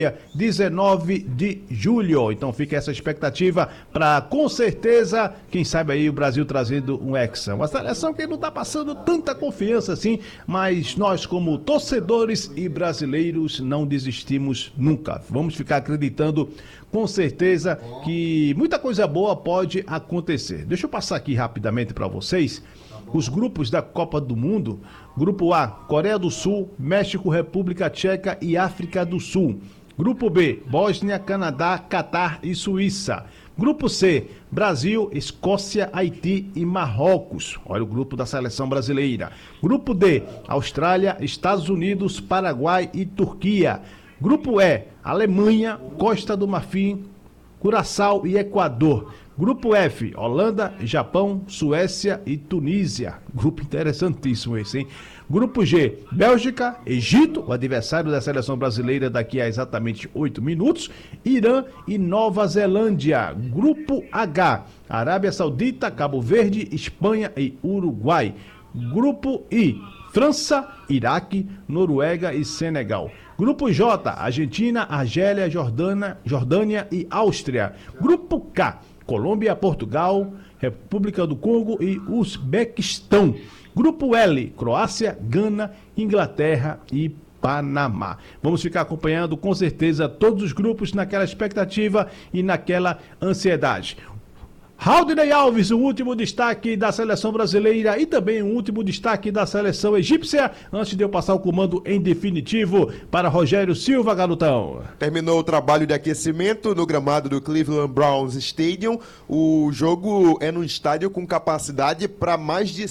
19 de julho. Então fica essa expectativa para, com certeza, quem sabe aí o Brasil trazendo um hexa. Uma seleção que não está passando tanta confiança assim, mas nós como torcedores e brasileiros não desistimos nunca. Vamos ficar acreditando com certeza que muita coisa boa pode acontecer. Deixa eu passar aqui rapidamente para vocês os grupos da Copa do Mundo. Grupo A, Coreia do Sul, México, República Tcheca e África do Sul. Grupo B, Bósnia, Canadá, Catar e Suíça. Grupo C, Brasil, Escócia, Haiti e Marrocos. Olha o grupo da seleção brasileira. Grupo D, Austrália, Estados Unidos, Paraguai e Turquia. Grupo E, Alemanha, Costa do Marfim, Curaçao e Equador. Grupo F, Holanda, Japão, Suécia e Tunísia. Grupo interessantíssimo esse, hein? Grupo G, Bélgica, Egito, o adversário da seleção brasileira daqui a exatamente 8 minutos, Irã e Nova Zelândia. Grupo H, Arábia Saudita, Cabo Verde, Espanha e Uruguai. Grupo I, França, Iraque, Noruega e Senegal. Grupo J, Argentina, Argélia, Jordânia e Áustria. Grupo K, Colômbia, Portugal, República do Congo e Uzbequistão. Grupo L, Croácia, Gana, Inglaterra e Panamá. Vamos ficar acompanhando com certeza todos os grupos naquela expectativa e naquela ansiedade. Haldney Alves, o último destaque da seleção brasileira e também o último destaque da seleção egípcia, antes de eu passar o comando em definitivo para Rogério Silva, garotão. Terminou o trabalho de aquecimento no gramado do Cleveland Browns Stadium. O jogo é num estádio com capacidade para mais de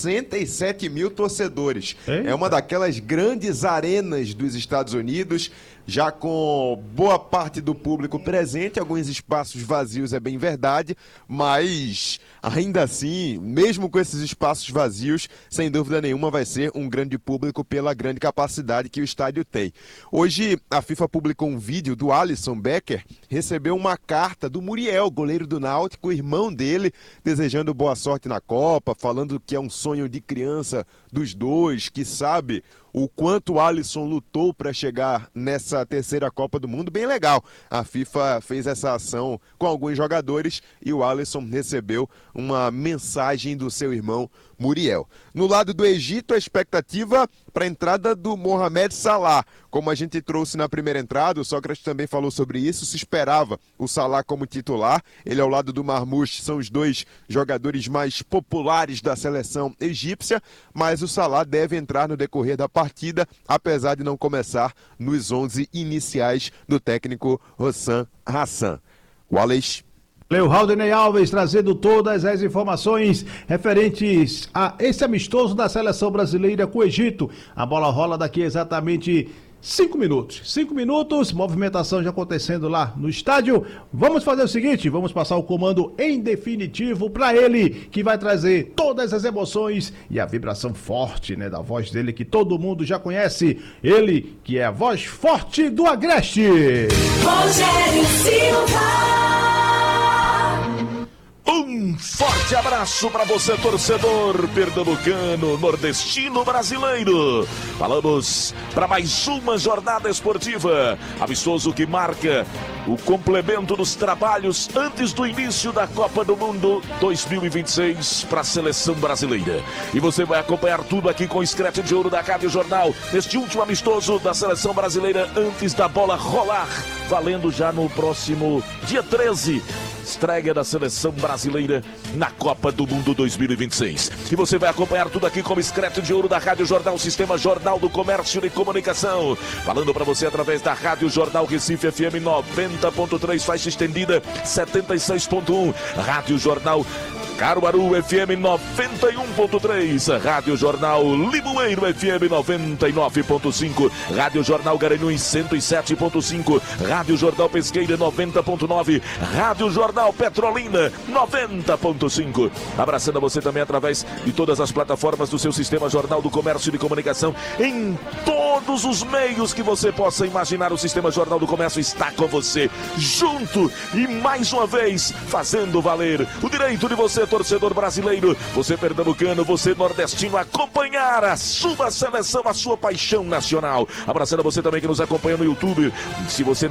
67 mil torcedores. Eita. É uma daquelas grandes arenas dos Estados Unidos, já com boa parte do público presente, alguns espaços vazios, é bem verdade, mas ainda assim, mesmo com esses espaços vazios, sem dúvida nenhuma vai ser um grande público pela grande capacidade que o estádio tem. Hoje a FIFA publicou um vídeo do Alisson Becker, recebeu uma carta do Muriel, goleiro do Náutico, irmão dele, desejando boa sorte na Copa, falando que é um sonho de criança dos dois, que sabe o quanto o Alisson lutou para chegar nessa terceira Copa do Mundo. Bem legal. A FIFA fez essa ação com alguns jogadores e o Alisson recebeu uma mensagem do seu irmão Muriel. No lado do Egito, a expectativa para a entrada do Mohamed Salah. Como a gente trouxe na primeira entrada, o Sócrates também falou sobre isso, se esperava o Salah como titular. Ele ao lado do Marmoush são os dois jogadores mais populares da seleção egípcia, mas o Salah deve entrar no decorrer da partida, apesar de não começar nos 11 iniciais do técnico Hossam Hassan. Wallace. Valeu, Haldney Alves, trazendo todas as informações referentes a esse amistoso da seleção brasileira com o Egito. A bola rola daqui a exatamente 5 minutos. 5 minutos, movimentação já acontecendo lá no estádio. Vamos fazer o seguinte, vamos passar o comando em definitivo para ele, que vai trazer todas as emoções e a vibração forte, né, da voz dele, que todo mundo já conhece. Ele, que é a voz forte do Agreste. Rogério Silva. Um forte abraço para você, torcedor pernambucano, nordestino, brasileiro. Falamos para mais uma jornada esportiva, amistoso que marca o complemento dos trabalhos antes do início da Copa do Mundo 2026 para a seleção brasileira. E você vai acompanhar tudo aqui com o Scratch de Ouro da Rádio Jornal, neste último amistoso da seleção brasileira antes da bola rolar, valendo já no próximo dia 13. Estreia da seleção brasileira na Copa do Mundo 2026. E você vai acompanhar tudo aqui como Scratch de Ouro da Rádio Jornal, Sistema Jornal do Comércio e Comunicação. Falando para você através da Rádio Jornal Recife FM 90.3, faixa estendida 76.1. Rádio Jornal Caruaru FM 91.3, Rádio Jornal Limoeiro FM 99.5, Rádio Jornal Garanhuns 107.5, Rádio Jornal Pesqueira 90.9, Rádio Jornal Petrolina 90.5. Abraçando a você também através de todas as plataformas do seu Sistema Jornal do Comércio e de Comunicação em todo todos os meios que você possa imaginar, o Sistema Jornal do Comércio está com você, junto e mais uma vez fazendo valer o direito de você, torcedor brasileiro, você pernambucano, você nordestino, acompanhar a sua seleção, a sua paixão nacional. Abraçando você também que nos acompanha no YouTube. Se você